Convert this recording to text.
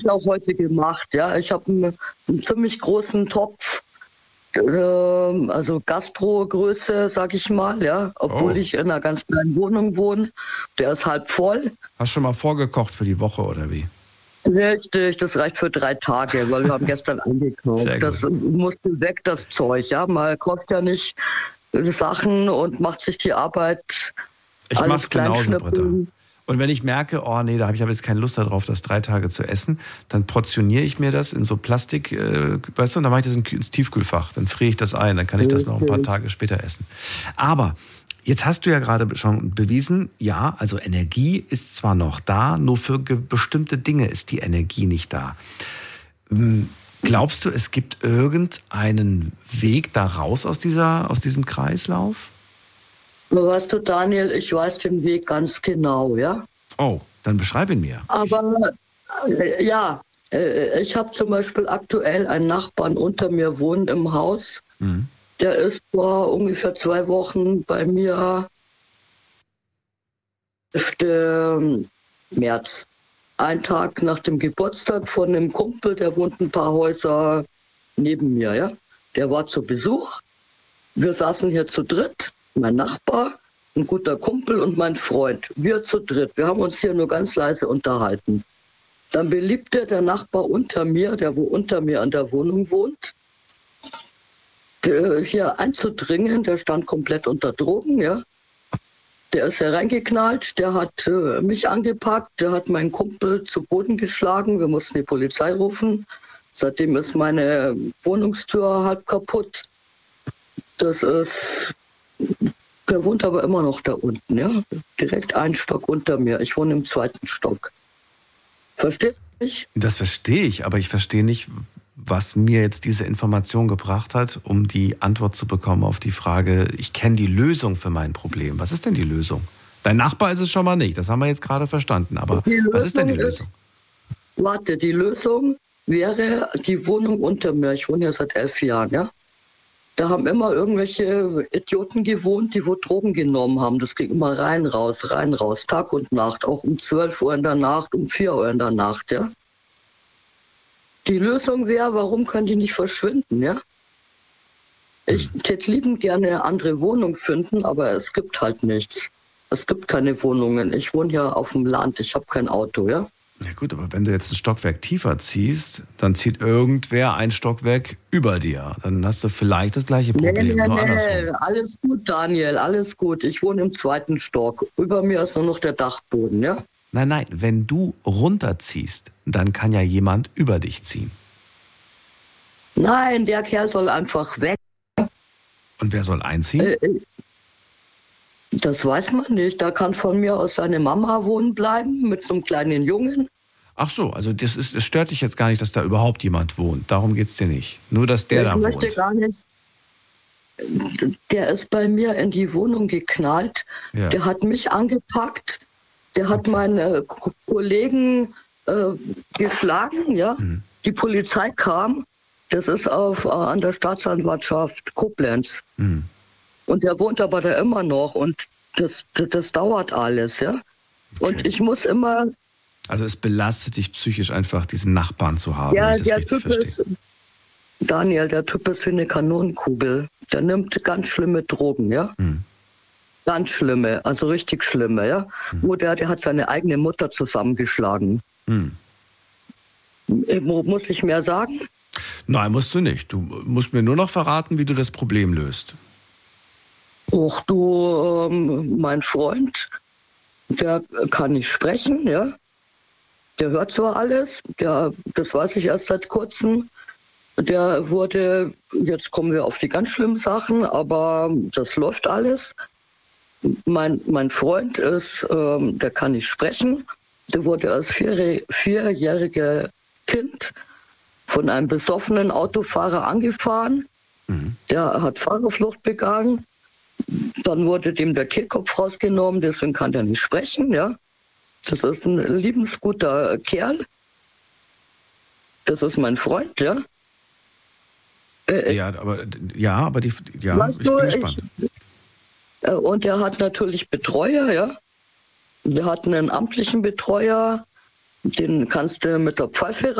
ich auch heute gemacht. Ja, ich habe einen ziemlich großen Topf, also Gastrogröße, sag ich mal, ja, obwohl ich in einer ganz kleinen Wohnung wohne. Der ist halb voll. Hast du schon mal vorgekocht für die Woche oder wie? Richtig, das reicht für 3 Tage, weil wir haben gestern eingekauft. Sehr gut. Das musste weg, das Zeug. Ja, man kauft ja nicht Sachen und macht sich die Arbeit. Ich alles mach's genauso, Britta. kleinschnippeln. Und wenn ich merke, oh nee, da habe ich aber jetzt keine Lust darauf, das 3 Tage zu essen, dann portioniere ich mir das in so Plastik, weißt du, und dann mache ich das ins Tiefkühlfach. Dann friere ich das ein, dann kann ich das noch ein paar Tage später essen. Aber jetzt hast du ja gerade schon bewiesen, ja, also Energie ist zwar noch da, nur für bestimmte Dinge ist die Energie nicht da. Glaubst du, es gibt irgendeinen Weg da raus aus diesem Kreislauf? Weißt du, Daniel, ich weiß den Weg ganz genau, ja. Oh, dann beschreib ihn mir. Aber ja, ich habe zum Beispiel aktuell einen Nachbarn unter mir wohnen im Haus. Mhm. Der ist vor ungefähr 2 Wochen bei mir 5. März. Ein Tag nach dem Geburtstag von einem Kumpel, der wohnt ein paar Häuser neben mir, ja. Der war zu Besuch. Wir saßen hier zu dritt. Mein Nachbar, ein guter Kumpel und mein Freund. Wir zu dritt. Wir haben uns hier nur ganz leise unterhalten. Dann beliebte der Nachbar unter mir, der wo unter mir an der Wohnung wohnt, hier einzudringen. Der stand komplett unter Drogen, ja. Der ist hereingeknallt, der hat mich angepackt, der hat meinen Kumpel zu Boden geschlagen. Wir mussten die Polizei rufen. Seitdem ist meine Wohnungstür halb kaputt. Das ist... Der wohnt aber immer noch da unten, ja. Direkt einen Stock unter mir. Ich wohne im 2. Stock. Verstehst du mich? Das verstehe ich, aber ich verstehe nicht, was mir jetzt diese Information gebracht hat, um die Antwort zu bekommen auf die Frage, ich kenne die Lösung für mein Problem. Was ist denn die Lösung? Dein Nachbar ist es schon mal nicht, das haben wir jetzt gerade verstanden. Aber was ist denn die Lösung? Warte, die Lösung wäre die Wohnung unter mir. Ich wohne ja seit 11 Jahren, ja. Da haben immer irgendwelche Idioten gewohnt, die wo Drogen genommen haben. Das ging immer rein, raus, Tag und Nacht. Auch um 12 Uhr in der Nacht, um 4 Uhr in der Nacht, ja. Die Lösung wäre, warum können die nicht verschwinden, ja? Ich hätte liebend gerne eine andere Wohnung finden, aber es gibt halt nichts. Es gibt keine Wohnungen. Ich wohne ja auf dem Land, ich habe kein Auto, ja? Ja gut, aber wenn du jetzt ein Stockwerk tiefer ziehst, dann zieht irgendwer ein Stockwerk über dir. Dann hast du vielleicht das gleiche Problem, nur andersrum. Alles gut, Daniel, alles gut. Ich wohne im 2. Stock. Über mir ist nur noch der Dachboden, ja? Nein, wenn du runterziehst, dann kann ja jemand über dich ziehen. Nein, der Kerl soll einfach weg. Und wer soll einziehen? Das weiß man nicht. Da kann von mir aus seine Mama wohnen bleiben mit so einem kleinen Jungen. Ach so, also es stört dich jetzt gar nicht, dass da überhaupt jemand wohnt. Darum geht's dir nicht. Nur, dass der da wohnt. Ich möchte gar nicht. Der ist bei mir in die Wohnung geknallt. Ja. Der hat mich angepackt. Der hat meine Kollegen geschlagen. Ja. Die Polizei kam. Das ist an der Staatsanwaltschaft Koblenz. Und der wohnt aber da immer noch und das dauert alles, ja. Okay. Und ich muss immer... Also es belastet dich psychisch einfach, diesen Nachbarn zu haben. Ja, der Typ ist... Daniel, der Typ ist wie eine Kanonenkugel. Der nimmt ganz schlimme Drogen, ja. Ganz schlimme, also richtig schlimme, ja. Wo der hat seine eigene Mutter zusammengeschlagen. Muss ich mehr sagen? Nein, musst du nicht. Du musst mir nur noch verraten, wie du das Problem löst. Och du, mein Freund, der kann nicht sprechen, ja. Der hört zwar alles, das weiß ich erst seit kurzem. Der wurde, jetzt kommen wir auf die ganz schlimmen Sachen, aber das läuft alles. Mein Freund ist, der kann nicht sprechen. Der wurde als vierjähriger Kind von einem besoffenen Autofahrer angefahren. Der hat Fahrerflucht begangen. Dann wurde dem der Kehlkopf rausgenommen, deswegen kann der nicht sprechen, ja. Das ist ein liebensguter Kerl. Das ist mein Freund, ja. Weißt ich bin gespannt. Und er hat natürlich Betreuer, ja. Wir hatten einen amtlichen Betreuer, Den kannst du mit der Pfeife